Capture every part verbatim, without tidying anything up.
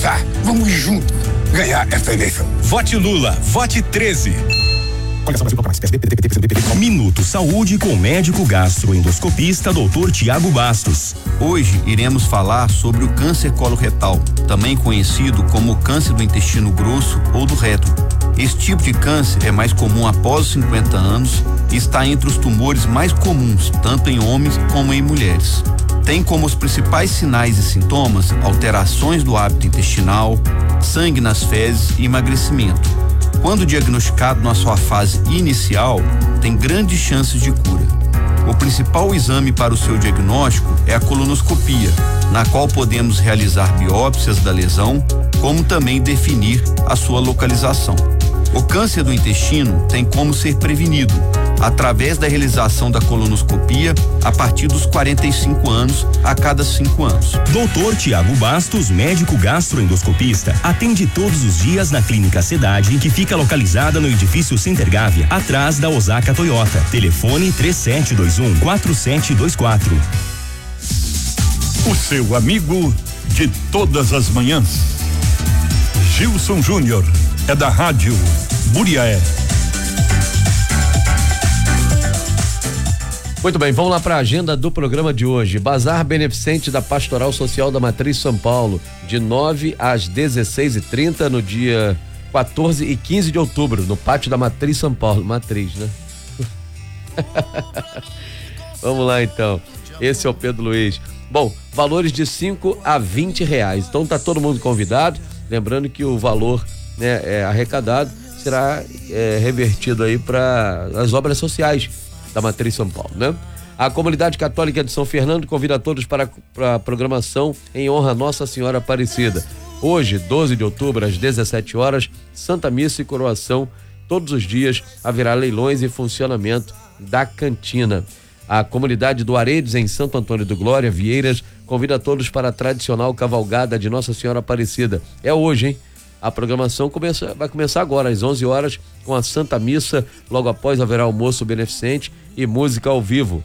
avançar. Vamos juntos ganhar essa eleição. Vote Lula, vote treze. Minuto Saúde com o médico gastroendoscopista doutor Tiago Bastos. Hoje iremos falar sobre o câncer coloretal, também conhecido como câncer do intestino grosso ou do reto. Esse tipo de câncer é mais comum após os cinquenta anos e está entre os tumores mais comuns, tanto em homens como em mulheres. Tem como os principais sinais e sintomas alterações do hábito intestinal, sangue nas fezes e emagrecimento. Quando diagnosticado na sua fase inicial, tem grandes chances de cura. O principal exame para o seu diagnóstico é a colonoscopia, na qual podemos realizar biópsias da lesão, como também definir a sua localização. O câncer do intestino tem como ser prevenido através da realização da colonoscopia a partir dos quarenta e cinco anos a cada cinco anos. doutor Tiago Bastos, médico gastroendoscopista, atende todos os dias na Clínica Cidade, que fica localizada no edifício Center Gávea, atrás da Osaka Toyota. Telefone três sete dois um, quatro sete dois quatro. O seu amigo de todas as manhãs, Gilson Júnior, é da Rádio Buriaé. Muito bem, vamos lá para a agenda do programa de hoje. Bazar Beneficente da Pastoral Social da Matriz São Paulo, de nove às dezesseis e trinta, no dia quatorze e quinze de outubro, no pátio da Matriz São Paulo. Matriz, né? Vamos lá então. Esse é o Pedro Luiz. Bom, valores de cinco a vinte reais. Então tá todo mundo convidado. Lembrando que o valor, né, é, arrecadado será é, revertido aí para as obras sociais da Matriz São Paulo, né? A Comunidade Católica de São Fernando convida todos para, para a programação em honra a Nossa Senhora Aparecida. Hoje, doze de outubro, às dezessete horas, Santa Missa e Coroação. Todos os dias haverá leilões e funcionamento da cantina. A Comunidade do Aredes, em Santo Antônio do Glória, Vieiras, convida todos para a tradicional cavalgada de Nossa Senhora Aparecida. É hoje, hein? A programação começa, vai começar agora, às onze horas, com a Santa Missa. Logo após haverá almoço beneficente e música ao vivo.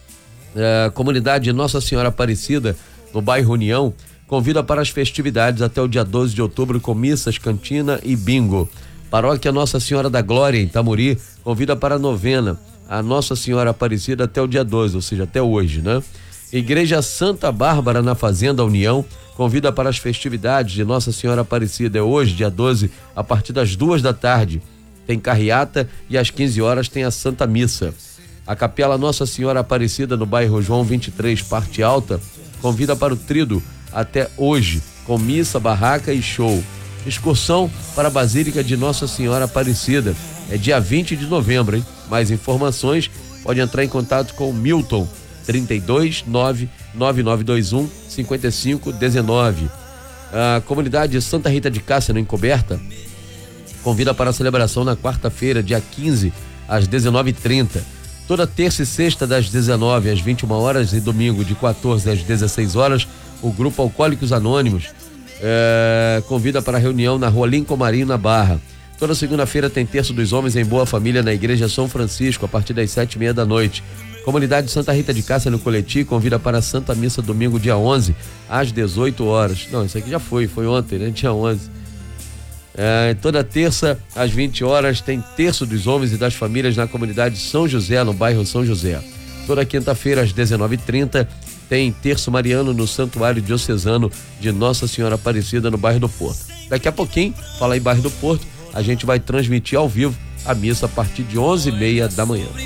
A Comunidade Nossa Senhora Aparecida, no bairro União, convida para as festividades até o dia doze de outubro, com missas, cantina e bingo. Paróquia Nossa Senhora da Glória, em Tamuri, convida para a novena a Nossa Senhora Aparecida até o dia doze, ou seja, até hoje, né? Igreja Santa Bárbara, na Fazenda União, convida para as festividades de Nossa Senhora Aparecida. É hoje, dia doze, a partir das duas da tarde. Tem carreata e às quinze horas tem a Santa Missa. A Capela Nossa Senhora Aparecida, no bairro João vinte e três, Parte Alta, convida para o Tríduo até hoje, com missa, barraca e show. Excursão para a Basílica de Nossa Senhora Aparecida. É dia vinte de novembro, hein? Mais informações, pode entrar em contato com o Milton, trinta e dois, nove nove nove dois um, cinquenta e cinco dezenove. A Comunidade Santa Rita de Cássia, no Encoberta, convida para a celebração na quarta-feira, dia quinze, às dezenove e trinta. Toda terça e sexta, das dezenove às vinte e uma horas, e domingo, de quatorze às dezesseis horas, o Grupo Alcoólicos Anônimos é, convida para a reunião na Rua Lincoln Marinho, na Barra. Toda segunda-feira tem Terço dos Homens em Boa Família, na Igreja São Francisco, a partir das sete e meia da noite. Comunidade Santa Rita de Cássia, no Coleti, convida para a Santa Missa domingo, dia onze, às dezoito horas. Não, isso aqui já foi, foi ontem, né? Dia onze. É, toda terça, às vinte horas, tem Terço dos Homens e das Famílias na Comunidade São José, no bairro São José. Toda quinta-feira, às dezenove e trinta, tem Terço Mariano no Santuário Diocesano de Nossa Senhora Aparecida, no bairro do Porto. Daqui a pouquinho, fala em bairro do Porto, a gente vai transmitir ao vivo a missa a partir de onze e meia da manhã.